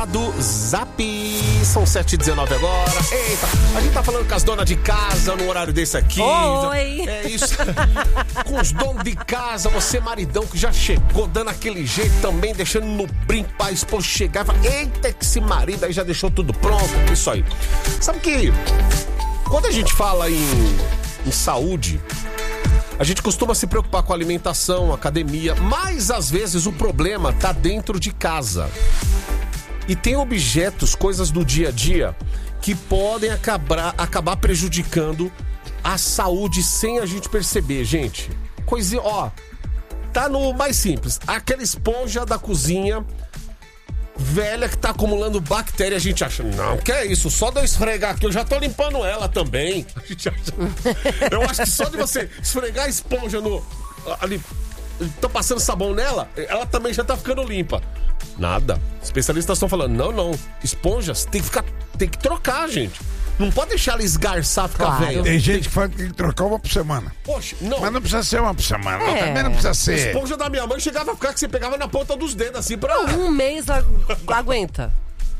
do Zap. São 7h19 agora. Eita, a gente tá falando com as donas de casa no horário desse aqui. Oi! É isso. Com os donos de casa, você maridão que já chegou dando aquele jeito também, deixando no brinco pra esposa chegar e falar, eita, que esse marido aí já deixou tudo pronto. Isso aí. Sabe que quando a gente fala em saúde, a gente costuma se preocupar com a alimentação, academia, mas às vezes o problema tá dentro de casa. E tem objetos, coisas do dia a dia, que podem acabar prejudicando a saúde sem a gente perceber, gente. Coisinha, ó, tá no mais simples. Aquela esponja da cozinha velha que tá acumulando bactéria, a gente acha, não, que é isso, só de eu esfregar aqui, eu já tô limpando ela também. A gente acha, eu acho que só de você esfregar a esponja ali, tô passando sabão nela, ela também já tá ficando limpa. Nada. Especialistas estão falando, não, esponjas tem que trocar, gente. Não pode deixar ela esgarçar, ficar velha. Tem gente que fala que tem que trocar uma por semana. Poxa, não. Mas não precisa ser uma por semana. Também não precisa ser. A esponja da minha mãe chegava a ficar que você pegava na ponta dos dedos, assim, pra... Um mês aguenta.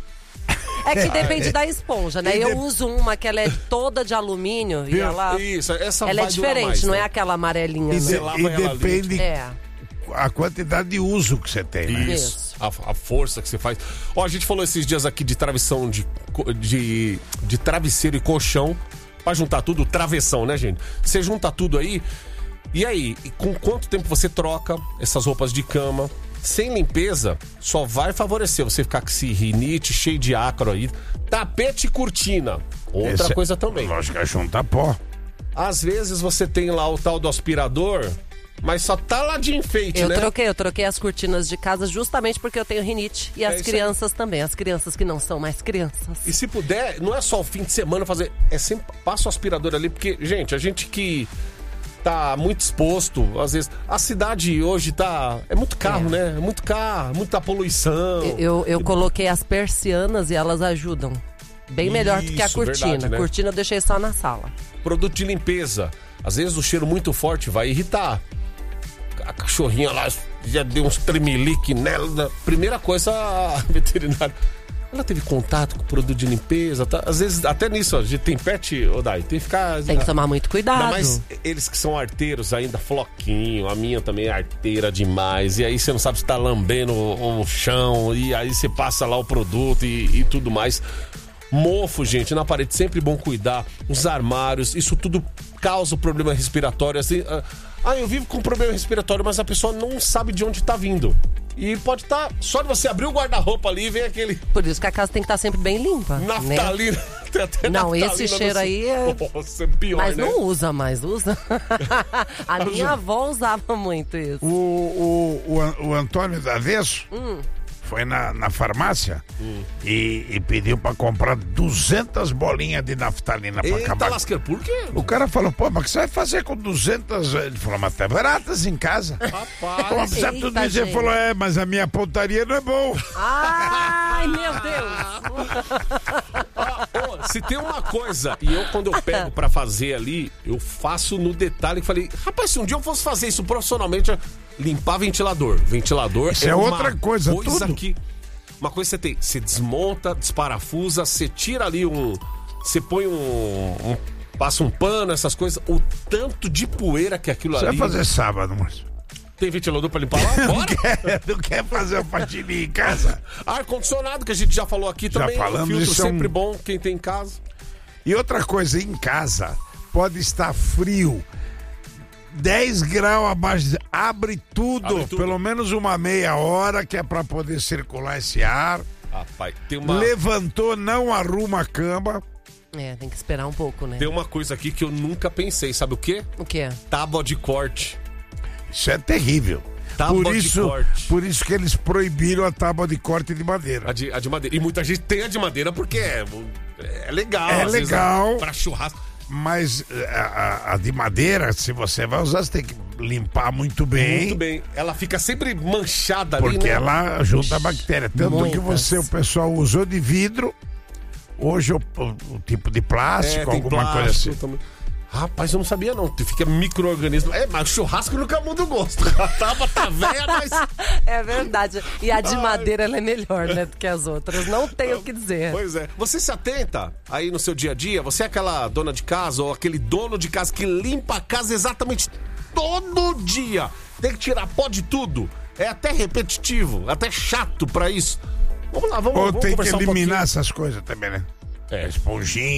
É que depende da esponja, né? Eu uso uma que ela é toda de alumínio e ela... Isso, essa ela vai é diferente, mais, não né? é aquela amarelinha. E depende a quantidade de uso que você tem, né? Isso. A força que você faz. Ó, a gente falou esses dias aqui de travessão, de travesseiro e colchão. Pra juntar tudo, travessão, né, gente? Você junta tudo aí. E aí, com quanto tempo você troca essas roupas de cama? Sem limpeza, só vai favorecer você ficar com esse rinite cheio de ácaro aí. Tapete e cortina. Outra coisa também. Lógico, é juntar pó. Às vezes você tem lá o tal do aspirador, mas só tá lá de enfeite, né? Eu troquei as cortinas de casa justamente porque eu tenho rinite. E as crianças também, as crianças que não são mais crianças. E se puder, não é só o fim de semana fazer, é sempre passa o aspirador ali, porque, gente, a gente que tá muito exposto, às vezes, a cidade hoje é muito carro, né? É muito carro, muita poluição. Eu coloquei as persianas e elas ajudam. Bem melhor do que a cortina. Verdade, né? A cortina eu deixei só na sala. Produto de limpeza. Às vezes o cheiro muito forte vai irritar. A cachorrinha lá já deu uns tremelique nela. Primeira coisa, a veterinária, ela teve contato com o produto de limpeza, tá? Às vezes, até nisso, a gente tem pet, Odai, tem que tomar muito cuidado. Mas eles que são arteiros ainda, floquinho, a minha também é arteira demais, e aí você não sabe se tá lambendo o chão, e aí você passa lá o produto e tudo mais. Mofo, gente, na parede, sempre bom cuidar. Os armários, isso tudo causa problema respiratório, assim... eu vivo com problema respiratório, mas a pessoa não sabe de onde tá vindo. E pode estar... Só de você abrir o guarda-roupa ali e vem aquele... Por isso que a casa tem que estar sempre bem limpa. Naftalina. Né? Tem até não, naftalina esse cheiro aí é... Nossa, é pior, mas né? não usa mais, usa. A minha avó usava muito isso. O Antônio Davesso foi na farmácia e pediu pra comprar 200 bolinhas de naftalina pra acabar. Lasqueiro, por quê? O cara falou, pô, mas o que você vai fazer com 200? Ele falou, mas tá baratas em casa. Rapaz. Pô, precisa tudo isso. Ele falou, mas a minha pontaria não é boa. Ai, meu Deus. Se tem uma coisa, e quando eu pego pra fazer ali, eu faço no detalhe que falei, rapaz, se um dia eu fosse fazer isso profissionalmente, limpar ventilador. Ventilador isso é outra coisa, tudo. Que, uma coisa que você desmonta, desparafusa, você tira ali você põe passa um pano, essas coisas, o tanto de poeira que aquilo ali... Você vai fazer sábado, Márcio? Tem ventilador pra limpar lá? Bora! Não quer fazer uma faxininha em casa? Ar-condicionado, que a gente já falou aqui também. Já falamos, filtro sempre bom, quem tem em casa. E outra coisa, em casa, pode estar frio, 10 graus abaixo, abre tudo, pelo menos uma meia hora, que é pra poder circular esse ar. Rapaz, levantou, não arruma a cama. Tem que esperar um pouco, né? Tem uma coisa aqui que eu nunca pensei, sabe o quê? O quê? Tábua de corte. Isso é terrível. Tábua de corte. Por isso que eles proibiram a tábua de corte de madeira. A de madeira. E muita gente tem a de madeira porque é legal. É legal. Pra churrasco. Mas a de madeira, se você vai usar, você tem que limpar muito bem. Muito bem. Ela fica sempre manchada ali, porque né? ela ajuda a bactéria. Tanto que o pessoal usou de vidro, hoje o tipo de plástico, alguma coisa assim. Também. Rapaz, eu não sabia não. Fica micro-organismo. Mas churrasco nunca muda o gosto. A tábua tá velha, mas... É verdade. E a de madeira, ela é melhor, né, do que as outras. Não tenho o que dizer. Pois é. Você se atenta aí no seu dia a dia? Você é aquela dona de casa ou aquele dono de casa que limpa a casa exatamente todo dia? Tem que tirar pó de tudo. É até repetitivo, até chato pra isso. Vamos lá, vamos tem que conversar eliminar essas coisas também, né? É. Esponjinha.